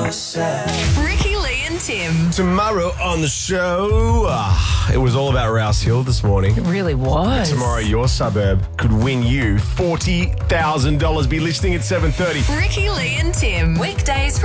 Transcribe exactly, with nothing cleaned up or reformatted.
Ricky, Lee and Tim. Tomorrow on the show, uh, it was all about Rouse Hill this morning. It really was. Tomorrow, your suburb could win you forty thousand dollars. Be listening at seven thirty. Ricky, Lee and Tim. Weekdays from